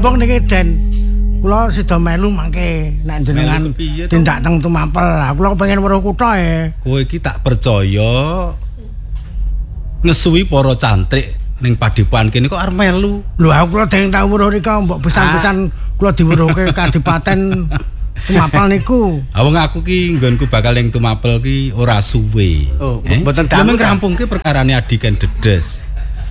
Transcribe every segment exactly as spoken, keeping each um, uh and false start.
rampung niki Den. Kula sida melu mangke nek jenengan tindak teng Tumapel. Kula kepengin weruh kutha e. Kowe iki tak percaya ngesuwi para cantrik ning Padepokan kene kok arep melu. Lho aku kula dereng tau weruh rika mbok pisan-pisan kula diweruhke Kadipaten Tumapel niku. Ah wong aku ki nggonku bakal ning Tumapel ki ora suwe. Oh, eh? mboten damel ngrampungke perkarane Adiken Dedes.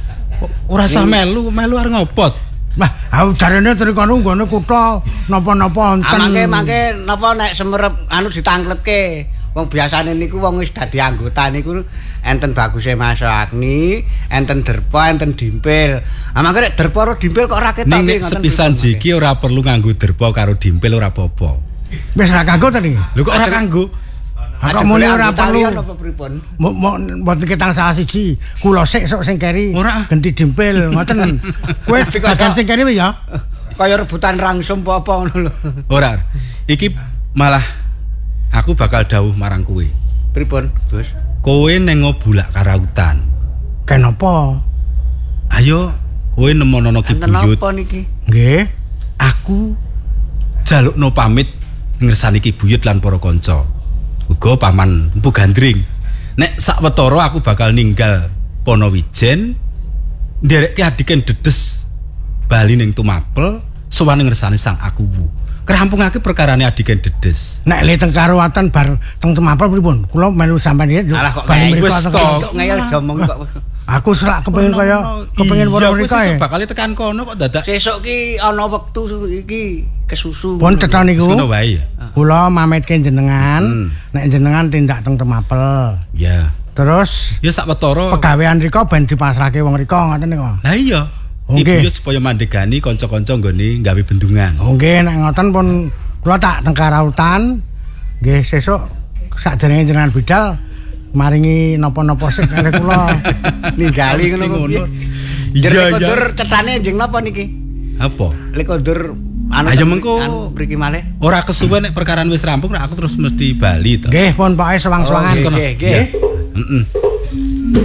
Ora usah melu, melu arep ngopot. Wah, aku jarene trikono nggone kutha napa-napa wonten. Mangke mangke napa nek semerep anu ditangkletke. Wong biasane niku wong wis dadi anggota niku enten baguse Mas Agni, enten derpa, enten dimpil. Ah mangke nek derpa karo dimpil kok ora ketok ning sepisan iki ora perlu nganggo derpa karo dimpil ora apa-apa. Wis ora kanggo ta niki? Lho kok ora kanggo? Kok muni ora perlu apa pripun? Mboten ketang salah siji. Kula sik sok sing keri genti dimpil ngoten. Kowe dagan sing keri ya? Kaya rebutan rangsum apa ngono lho. Ora. Iki malah aku bakal dawuh marang kowe. Pripun, Gus? Kowe ning ngobulak karautan. Kenapa? Ayo kowe nemono Ki Buyut. Kenapa niki? Nggih. Aku jalukno pamit ngersani Ki Buyut lan para kanca. Uga paman Empu Gandring. Nek sawetara aku bakal ninggal Ponowijen nderekke Adiken Dedes bali ning Tumapel sowan ngersani Sang Akuwu. Kerampungake perkarane Adiken Dedes. Nek le teng Karuwatan bar teng Tumapel pripun? Kula melu sampeyan iki bali mriku kok ngeyel domong kok. Aku selak kepengin kaya kepengin weruh mriko e. Bakal tekan kono kok dadak. Sesuk ki ana wektu iki kesusu. Pun cetha niku. Ngono wae. Kula mametke jenengan nek jenengan tindak teng Tumapel. Ya. Terus ya sawetara pegawean rika ben dipasrahke wong rika ngoten niku. Lah iya. Nggih. Ibu supaya mandegani kanca-kanca nggone gawe bendungan. Oh nggih nek ngoten pun kula tak teng Karautan. Nggih sesuk sakderenge jenengan bidal maringi napa-napa sik kare kula ninggali ngono piye. Iya kondur cetane njing napa niki? Apa? Lek kondur anu ayo mengko mriki malih. Ora kesuwen nek perkara wis rampung nek aku terus mesti bali to. Nggih pun pokoke sewang-sewangan. Nggih, nggih. Heeh.